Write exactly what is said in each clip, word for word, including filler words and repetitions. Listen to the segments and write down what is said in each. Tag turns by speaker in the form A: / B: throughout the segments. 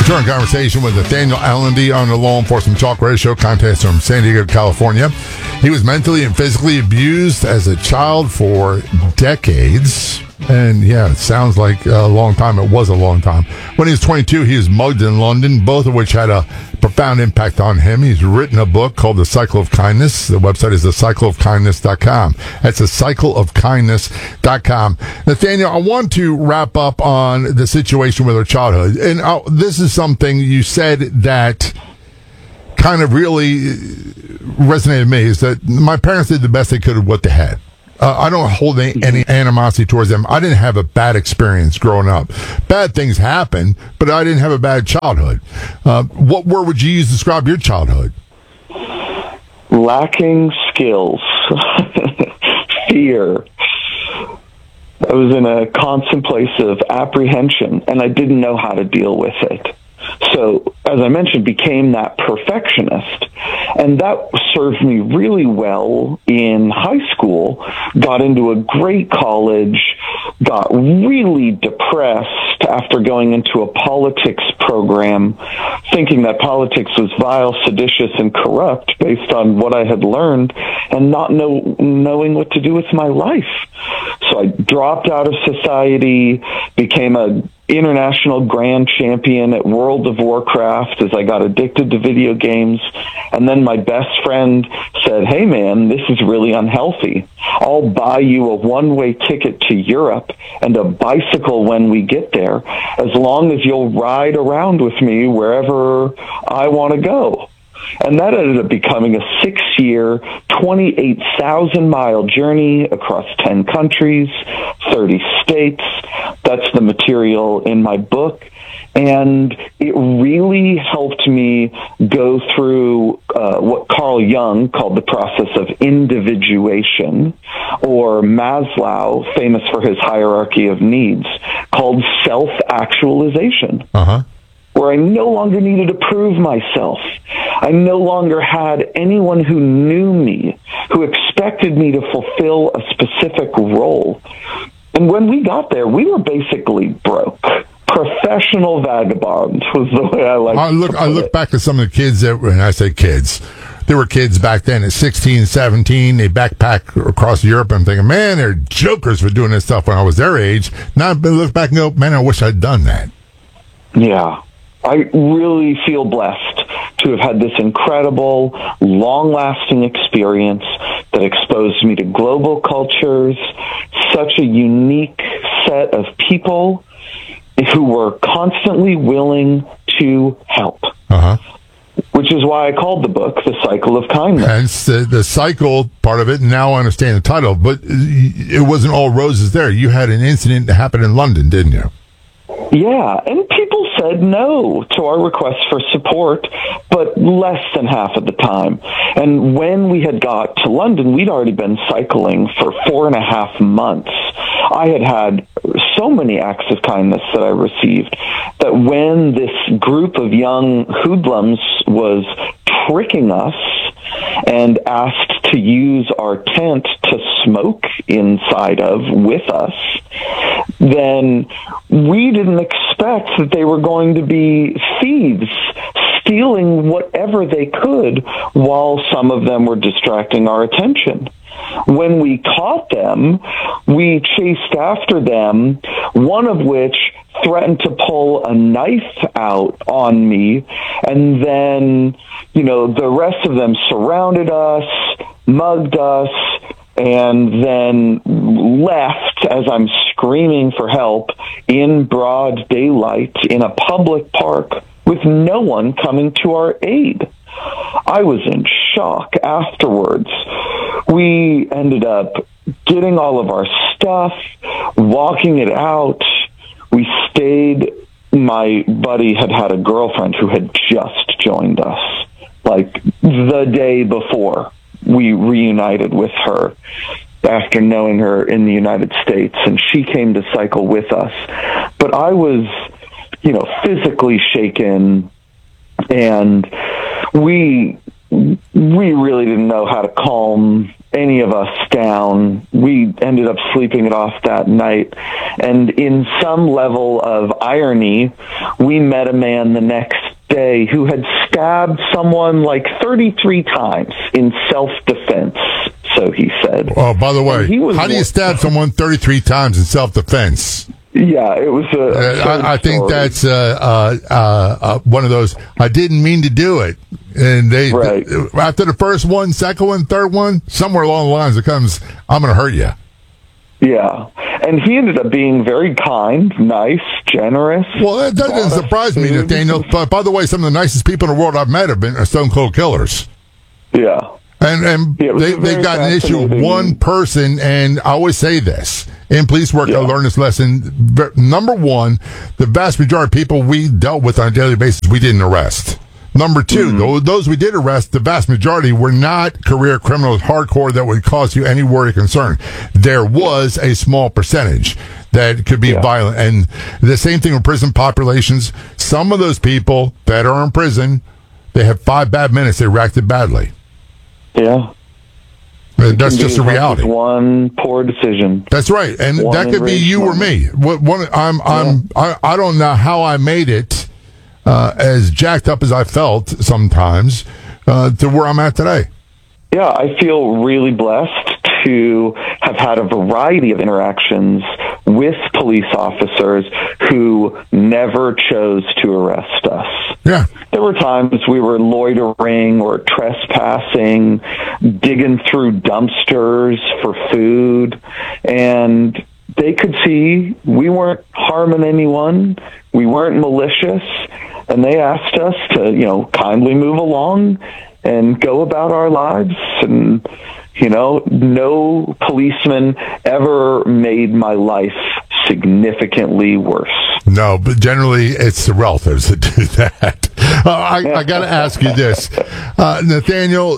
A: Return conversation with Nathaniel Allenby on the Law Enforcement Talk Radio Show, contest from San Diego, California. He was mentally and physically abused as a child for decades. And yeah, it sounds like a long time. It was a long time. When he was twenty-two, he was mugged in London, both of which had a profound impact on him. He's written a book called The Cycle of Kindness. The website is the cycle of kindness dot com. That's the cycle of kindness dot com. Nathaniel, I want to wrap up on the situation with our childhood. And uh, this is something you said that kind of really resonated with me, is that my parents did the best they could with what they had. Uh, I don't hold any, any animosity towards them. I didn't have a bad experience growing up. Bad things happen, but I didn't have a bad childhood. Uh, what word would you use to describe your childhood?
B: Lacking skills. Fear. I was in a constant place of apprehension, and I didn't know how to deal with it. So, as I mentioned, became that perfectionist. And that served me really well in high school, got into a great college, got really depressed after going into a politics program, thinking that politics was vile, seditious, and corrupt based on what I had learned, and not know, knowing what to do with my life. So I dropped out of society, became a international grand champion at World of Warcraft as I got addicted to video games. And then my best friend said, "Hey man, this is really unhealthy. I'll buy you a one-way ticket to Europe and a bicycle when we get there, as long as you'll ride around with me wherever I want to go." And that ended up becoming a six-year, twenty-eight thousand mile journey across ten countries, thirty states. That's the material in my book. And it really helped me go through uh, what Carl Jung called the process of individuation, or Maslow, famous for his hierarchy of needs, called self-actualization. Uh-huh. Where I no longer needed to prove myself. I no longer had anyone who knew me, who expected me to fulfill a specific role. And when we got there, we were basically broke. Professional vagabonds was the way I like
A: I look,
B: to put
A: I look
B: it.
A: back at some of the kids that, when I say kids, there were kids back then at sixteen, seventeen, they backpack across Europe. I'm thinking, man, they're jokers for doing this stuff when I was their age. Now I look back and go, man, I wish I'd done that.
B: Yeah. I really feel blessed to have had this incredible, long-lasting experience that exposed me to global cultures, such a unique set of people who were constantly willing to help. Uh-huh. Which is why I called the book The Cycle of Kindness.
A: Hence the, the cycle part of it, and now I understand the title. But it wasn't all roses there. You had an incident that happened in London, didn't you?
B: Yeah, and people said no to our request for support, but less than half of the time. And when we had got to London, we'd already been cycling for four and a half months. I had had so many acts of kindness that I received that when this group of young hoodlums was tricking us and asked to use our tent to smoke inside of with us, then we didn't expect that they were going to be thieves, stealing whatever they could while some of them were distracting our attention. When we caught them, we chased after them, one of which threatened to pull a knife out on me, and then, you know, the rest of them surrounded us, mugged us, and then left as I'm screaming for help in broad daylight in a public park with no one coming to our aid. I was in shock afterwards. We ended up getting all of our stuff, walking it out. We stayed. My buddy had had a girlfriend who had just joined us, like the day before we reunited with her after knowing her in the United States, and she came to cycle with us. But I was, you know, physically shaken, and we we really didn't know how to calm any of us down. We ended up sleeping it off that night. And in some level of irony, we met a man the next day who had stabbed someone like thirty-three times in self-defense, so he said.
A: Oh, by the way, how do you stab someone thirty-three times in self-defense?
B: Yeah, it was a...
A: Uh, I, I think that's uh, uh, uh, uh, one of those, I didn't mean to do it. And they,
B: right.
A: th- after the first one, second one, third one, somewhere along the lines it comes, I'm going to hurt you.
B: Yeah. And he ended up being very kind, nice, generous.
A: Well, that doesn't surprise me, Nathaniel. But by the way, some of the nicest people in the world I've met have been Stone Cold Killers.
B: Yeah.
A: And and
B: yeah,
A: they, they've got an issue with one person, and I always say this. In police work, yeah. I learned this lesson. Number one, the vast majority of people we dealt with on a daily basis, we didn't arrest. Number two, mm-hmm. those we did arrest, the vast majority were not career criminals, hardcore, that would cause you any worry or concern. There was a small percentage that could be yeah. violent. And the same thing with prison populations. Some of those people that are in prison, they have five bad minutes, they reacted badly.
B: Yeah.
A: That's just a reality.
B: One poor decision.
A: That's right, and one that could be you moment. or me. What one? I'm. I'm. Yeah. I, I don't know how I made it uh, as jacked up as I felt sometimes uh, to where I'm at today.
B: Yeah, I feel really blessed to have had a variety of interactions with police officers who never chose to arrest us.
A: Yeah.
B: There were times we were loitering or trespassing, digging through dumpsters for food, and they could see we weren't harming anyone, we weren't malicious, and they asked us to, you know, kindly move along and go about our lives. And, you know, no policeman ever made my life significantly worse.
A: No, but generally it's the relatives that do that. Uh, I, I got to ask you this, uh, Nathaniel,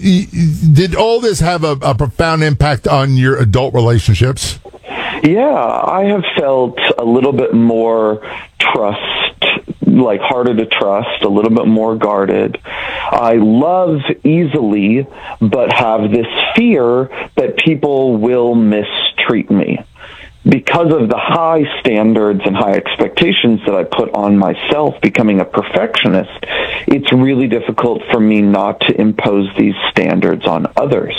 A: did all this have a, a profound impact on your adult relationships?
B: Yeah, I have felt a little bit more trust, like harder to trust, a little bit more guarded. I love easily, but have this fear that people will mistreat me. Because of the high standards and high expectations that I put on myself, becoming a perfectionist, it's really difficult for me not to impose these standards on others.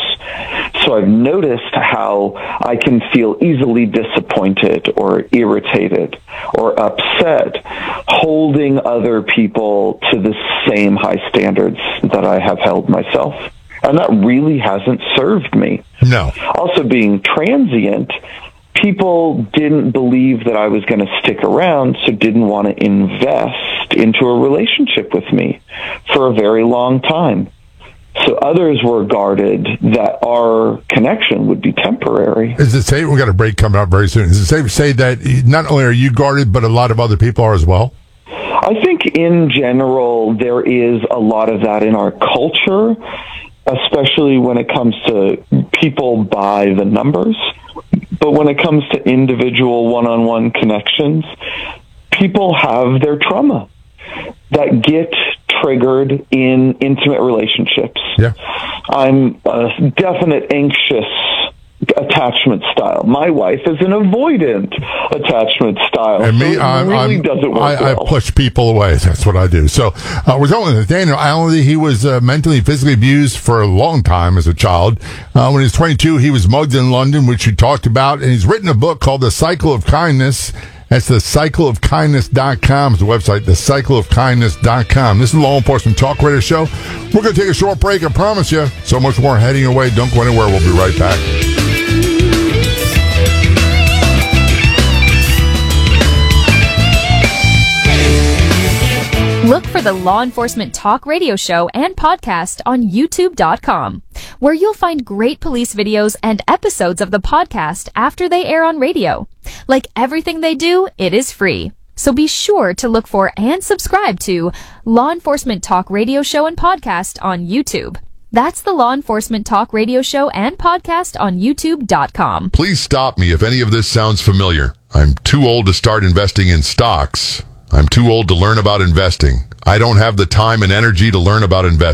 B: So I've noticed how I can feel easily disappointed or irritated or upset holding other people to the same high standards that I have held myself. And that really hasn't served me.
A: No.
B: Also, being transient, people didn't believe that I was going to stick around, so didn't want to invest into a relationship with me for a very long time. So others were guarded that our connection would be temporary.
A: Is it safe? We've got a break coming up very soon. Is it safe to say that not only are you guarded, but a lot of other people are as well?
B: I think in general, there is a lot of that in our culture, especially when it comes to people by the numbers. But when it comes to individual one-on-one connections, people have their trauma that get triggered in intimate relationships.
A: Yeah.
B: I'm a definite anxious attachment style. My wife is an avoidant attachment style.
A: And me,
B: so it
A: I'm,
B: really
A: I'm,
B: doesn't work
A: I,
B: well.
A: I push people away. That's what I do. So uh, we're talking with Nathaniel Allendy. He was uh, mentally and physically abused for a long time as a child. Uh, when he was twenty-two, he was mugged in London, which you talked about. And he's written a book called The Cycle of Kindness. That's the cycle of kindness dot com is the website, the cycle of kindness dot com. This is the Law Enforcement Talk Radio Show. We're going to take a short break, I promise you. So much more heading away. Don't go anywhere. We'll be right back.
C: Look for the Law Enforcement Talk Radio Show and podcast on YouTube dot com, where you'll find great police videos and episodes of the podcast after they air on radio. Like everything they do, it is free. So be sure to look for and subscribe to Law Enforcement Talk Radio Show and podcast on YouTube. That's the Law Enforcement Talk Radio Show and podcast on YouTube dot com.
D: Please stop me if any of this sounds familiar. I'm too old to start investing in stocks. I'm too old to learn about investing. I don't have the time and energy to learn about investing.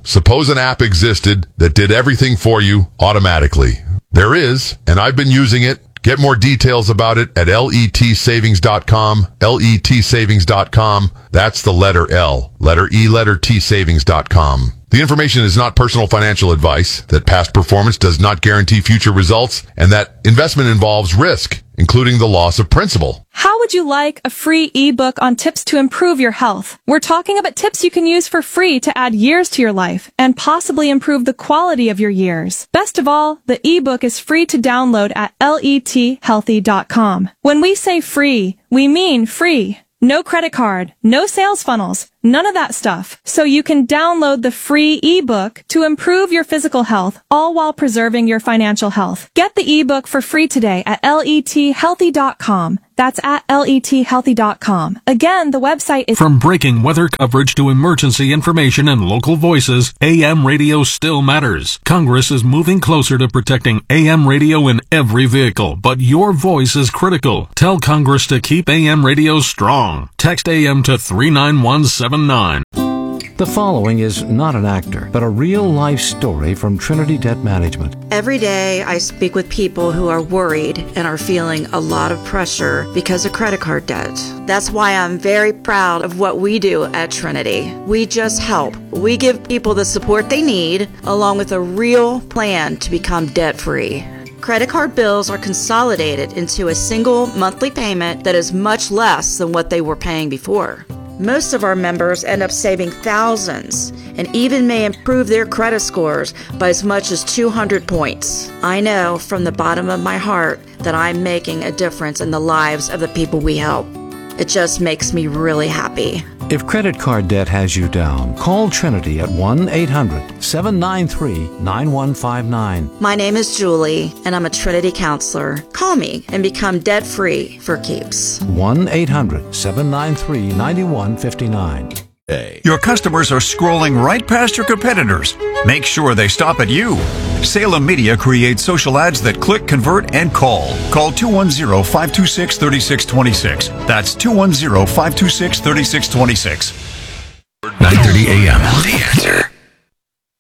D: Suppose an app existed that did everything for you automatically. There is, and I've been using it. Get more details about it at L E T savings dot com, L E T savings dot com. That's the letter L, letter E, letter T, savings dot com. The information is not personal financial advice, that past performance does not guarantee future results, and that investment involves risk, including the loss of principal.
E: How would you like a free ebook on tips to improve your health? We're talking about tips you can use for free to add years to your life and possibly improve the quality of your years. Best of all, the ebook is free to download at L E T healthy dot com. When we say free, we mean free. No credit card, no sales funnels, none of that stuff. So you can download the free ebook to improve your physical health, all while preserving your financial health. Get the ebook for free today at L E T healthy dot com. That's at L E T healthy dot com. Again, the website is...
F: From breaking weather coverage to emergency information and local voices, A M radio still matters. Congress is moving closer to protecting A M radio in every vehicle, but your voice is critical. Tell Congress to keep A M radio strong. Text A M to three nine one seven nine.
G: The following is not an actor, but a real-life story from Trinity Debt Management.
H: Every day I speak with people who are worried and are feeling a lot of pressure because of credit card debt. That's why I'm very proud of what we do at Trinity. We just help. We give people the support they need, along with a real plan to become debt-free. Credit card bills are consolidated into a single monthly payment that is much less than what they were paying before. Most of our members end up saving thousands and even may improve their credit scores by as much as two hundred points. I know from the bottom of my heart that I'm making a difference in the lives of the people we help. It just makes me really happy.
G: If credit card debt has you down, call Trinity at one eight hundred seven nine three nine one five nine.
H: My name is Julie, and I'm a Trinity counselor. Call me and become debt-free for keeps.
G: one eight hundred seven nine three nine one five nine.
I: Your customers are scrolling right past your competitors. Make sure they stop at you. Salem Media creates social ads that click, convert, and call. Call two one zero, five two six, three six two six. That's two one zero, five two six, three six two six.
J: nine thirty a.m. The Answer.